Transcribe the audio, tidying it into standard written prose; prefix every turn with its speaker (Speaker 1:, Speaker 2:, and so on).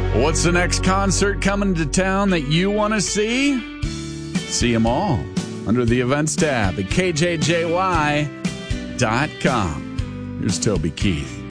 Speaker 1: What's the next concert coming to town that you want to see? See them all under the events tab at kjjy.com. Here's Toby Keith.